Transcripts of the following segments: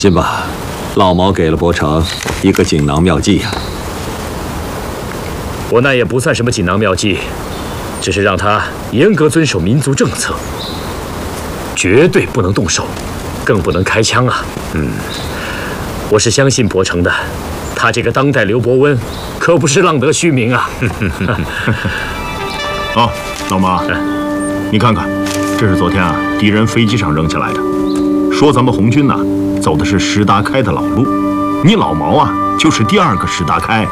信吧，老毛给了伯承一个锦囊妙计呀。 我那也不算什么锦囊妙计，只是让他严格遵守民族政策，绝对不能动手，更不能开枪啊。我是相信伯承的，他这个当代刘伯温，可不是浪得虚名啊。 哦，老毛，你看看，这是昨天敌人飞机上扔下来的，说咱们红军走的是石达开的老路，你老毛就是第二个石达开。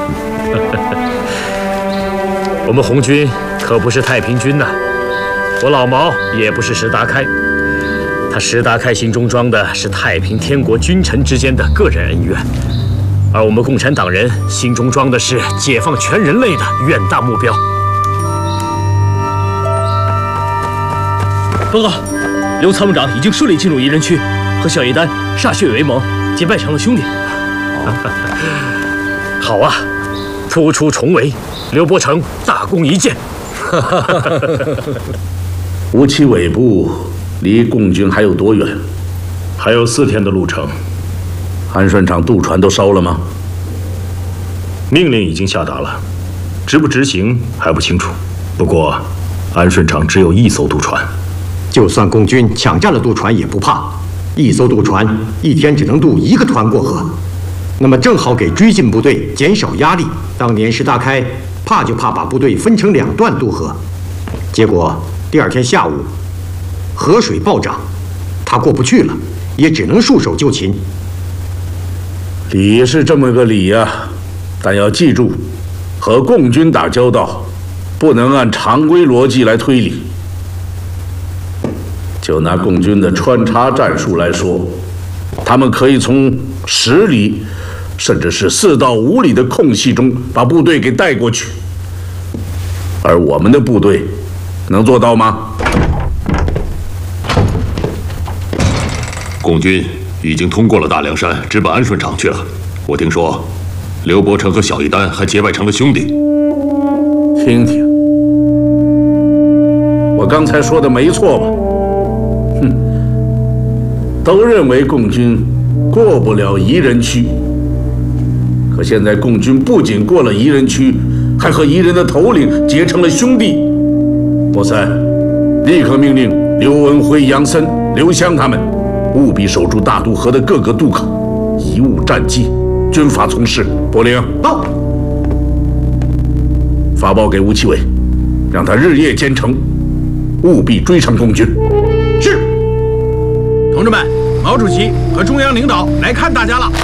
我们红军可不是太平军呐，我老毛也不是石达开，他石达开心中装的是太平天国君臣之间的个人恩怨，而我们共产党人心中装的是解放全人类的远大目标。 报告，刘参谋长已经顺利进入夷人区，和小叶丹歃血为盟，结拜成了兄弟。 好啊，突出重围，刘伯承大功一件。 吴起尾部离共军还有多远？ 还有4天的路程。 安顺场渡船都烧了吗？ 命令已经下达了，执不执行还不清楚。不过，安顺场只有1艘渡船。 就算共军抢占了渡船也不怕，1艘渡船1天只能渡1个团过河，那么正好给追进部队减少压力。当年石达开怕就怕把部队分成2段渡河，结果第2天下午河水暴涨，他过不去了，也只能束手就擒。 理是这么个理呀，但要记住，和共军打交道，不能按常规逻辑来推理。就拿共军的穿插战术来说，他们可以从10里，甚至是4到5里的空隙中把部队给带过去，而我们的部队能做到吗？ 共军已经通过了大凉山，直奔安顺场去了。我听说，刘伯承和小一丹还结拜成了兄弟。 听听，我刚才说的没错吧？都认为共军过不了夷人区，可现在共军不仅过了夷人区，还和夷人的头领结成了兄弟。莫塞，立刻命令刘文辉、杨森、刘湘他们务必守住大渡河的各个渡口，贻误战机，军法从事。伯令， 到。 发报给吴奇伟，让他日夜兼程，务必追上共军。 是。 同志们，毛主席和中央领导来看大家了。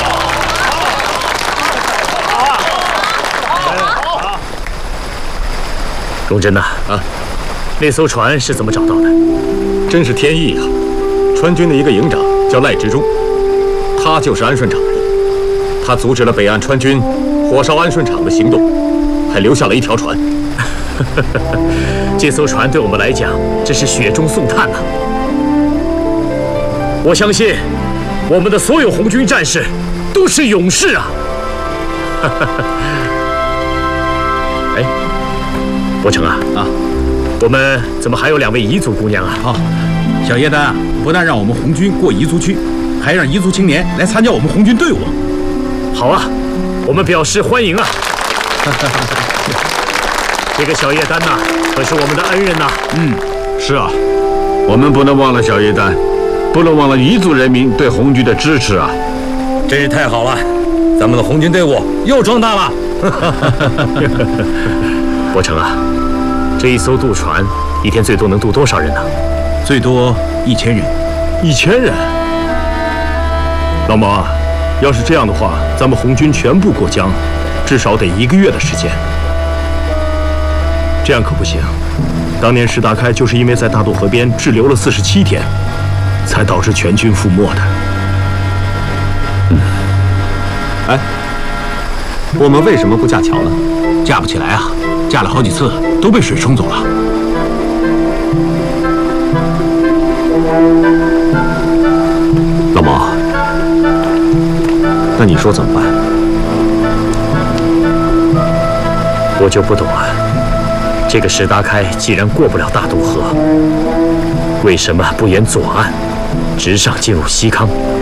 荣臻呐，那艘船是怎么找到的？ 真是天意啊！川军的一个营长叫赖之忠，他就是安顺场人，他阻止了北岸川军火烧安顺场的行动，还留下了一条船。 这艘船对我们来讲，真是雪中送炭呐！我相信，我们的所有红军战士都是勇士啊！哎，伯承我们怎么还有2位彝族姑娘啊？ 小叶丹不但让我们红军过彝族区，还让彝族青年来参加我们红军队伍。 好啊，我们表示欢迎啊！这个小叶丹可是我们的恩人呐。 是啊，我们不能忘了小叶丹，不能忘了彝族人民对红军的支持啊！ 真是太好了，咱们的红军队伍又壮大了。 伯承这一艘渡船1天最多能渡多少人呢？ 最多1000人。 1000人？老毛要是这样的话，咱们红军全部过江，至少得1个月的时间。这样可不行。当年石达开就是因为在大渡河边滞留了47天，才导致全军覆没的。 哎，我们为什么不架桥呢？ 架不起来啊，架了好几次都被水冲走了。 老毛，那你说怎么办？ 我就不懂了，这个石达开既然过不了大渡河，为什么不沿左岸直上进入西康？